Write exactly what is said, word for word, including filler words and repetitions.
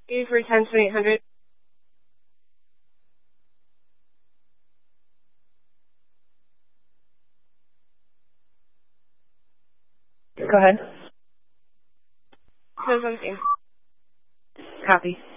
E for attention eight hundred. Go ahead. Close on scene. Copy.